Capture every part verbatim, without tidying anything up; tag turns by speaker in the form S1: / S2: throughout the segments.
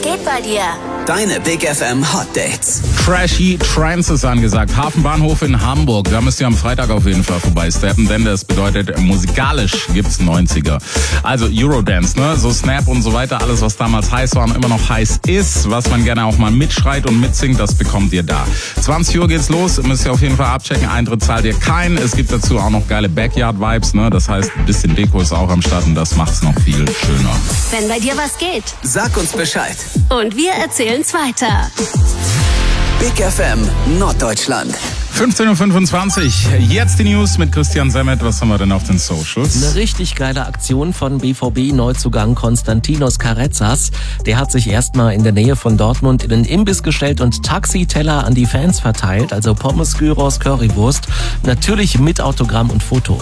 S1: geht bei dir?
S2: Deine Big F M Hot Dates.
S3: Trashy Trance ist angesagt. Hafenbahnhof in Hamburg. Da müsst ihr am Freitag auf jeden Fall vorbeisteppen, denn das bedeutet, musikalisch gibt's neunziger. Also Eurodance, ne? So Snap und so weiter. Alles, was damals heiß war und immer noch heiß ist, was man gerne auch mal mitschreit und mitsingt, das bekommt ihr da. zwanzig Uhr geht's los. Müsst ihr auf jeden Fall abchecken. Eintritt zahlt ihr keinen. Es gibt dazu auch noch geile Backyard-Vibes, ne? Das heißt, ein bisschen Deko ist auch am Start und das macht's noch viel schöner.
S1: Wenn bei dir was geht.
S2: Sag uns Bescheid.
S1: Und wir erzählen's weiter.
S2: Big F M Norddeutschland.
S3: fünfzehn Uhr fünfundzwanzig. Jetzt die News mit Christian Semmet. Was haben wir denn auf den Socials?
S4: Eine richtig geile Aktion von B V B-Neuzugang Konstantinos Karezas. Der hat sich erstmal in der Nähe von Dortmund in den Imbiss gestellt und Taxiteller an die Fans verteilt. Also Pommes, Gyros, Currywurst. Natürlich mit Autogramm und Foto.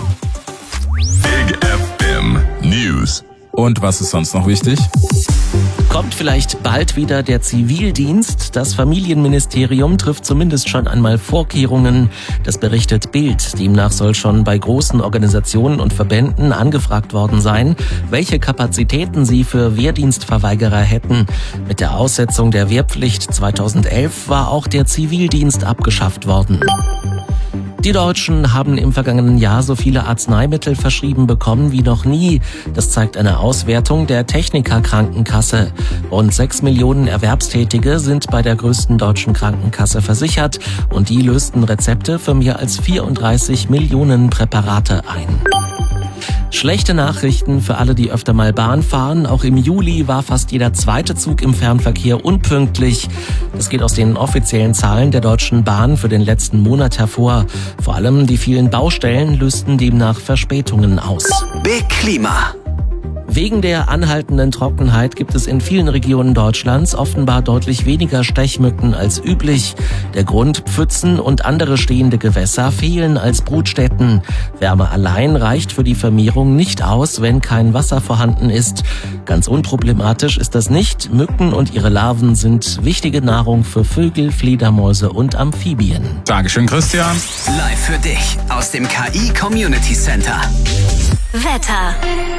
S5: Big F M News.
S3: Und was ist sonst noch wichtig?
S4: Kommt vielleicht bald wieder der Zivildienst? Das Familienministerium trifft zumindest schon einmal Vorkehrungen. Das berichtet Bild. Demnach soll schon bei großen Organisationen und Verbänden angefragt worden sein, welche Kapazitäten sie für Wehrdienstverweigerer hätten. Mit der Aussetzung der Wehrpflicht zweitausendelf war auch der Zivildienst abgeschafft worden. Die Deutschen haben im vergangenen Jahr so viele Arzneimittel verschrieben bekommen wie noch nie. Das zeigt eine Auswertung der Techniker-Krankenkasse. Rund sechs Millionen Erwerbstätige sind bei der größten deutschen Krankenkasse versichert und die lösten Rezepte für mehr als vierunddreißig Millionen Präparate ein. Schlechte Nachrichten für alle, die öfter mal Bahn fahren. Auch im Juli war fast jeder zweite Zug im Fernverkehr unpünktlich. Das geht aus den offiziellen Zahlen der Deutschen Bahn für den letzten Monat hervor. Vor allem die vielen Baustellen lösten demnach Verspätungen aus.
S2: Big Klima.
S4: Wegen der anhaltenden Trockenheit gibt es in vielen Regionen Deutschlands offenbar deutlich weniger Stechmücken als üblich. Der Grund: Pfützen und andere stehende Gewässer fehlen als Brutstätten. Wärme allein reicht für die Vermehrung nicht aus, wenn kein Wasser vorhanden ist. Ganz unproblematisch ist das nicht. Mücken und ihre Larven sind wichtige Nahrung für Vögel, Fledermäuse und Amphibien.
S3: Dankeschön, Christian.
S2: Live für dich aus dem K I Community Center.
S1: Wetter.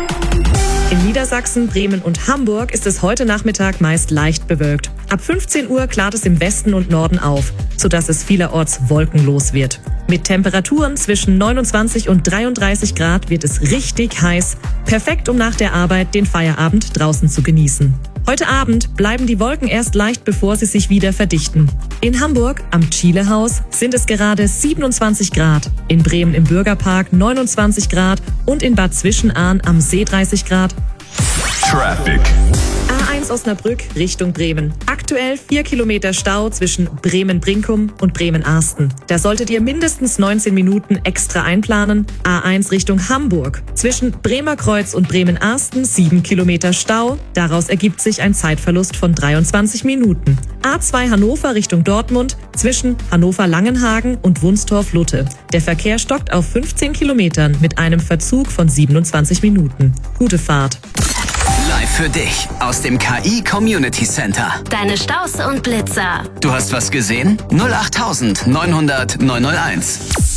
S6: In Niedersachsen, Bremen und Hamburg ist es heute Nachmittag meist leicht bewölkt. Ab fünfzehn Uhr klart es im Westen und Norden auf, sodass es vielerorts wolkenlos wird. Mit Temperaturen zwischen neunundzwanzig und dreiunddreißig Grad wird es richtig heiß. Perfekt, um nach der Arbeit den Feierabend draußen zu genießen. Heute Abend bleiben die Wolken erst leicht, bevor sie sich wieder verdichten. In Hamburg am Chilehaus sind es gerade siebenundzwanzig Grad, in Bremen im Bürgerpark neunundzwanzig Grad und in Bad Zwischenahn am See dreißig Grad.
S5: Traffic.
S6: A eins Osnabrück Richtung Bremen. Aktuell vier Kilometer Stau zwischen Bremen-Brinkum und Bremen-Arsten. Da solltet ihr mindestens neunzehn Minuten extra einplanen. A eins Richtung Hamburg. Zwischen Bremerkreuz und Bremen-Arsten sieben Kilometer Stau. Daraus ergibt sich ein Zeitverlust von dreiundzwanzig Minuten. A zwei Hannover Richtung Dortmund. Zwischen Hannover-Langenhagen und Wunstorf-Lutte. Der Verkehr stockt auf fünfzehn Kilometern mit einem Verzug von siebenundzwanzig Minuten. Gute Fahrt.
S2: Live für dich aus dem K I Community Center.
S1: Deine Staus und Blitzer.
S2: Du hast was gesehen? null acht neunhundert neunhunderteins.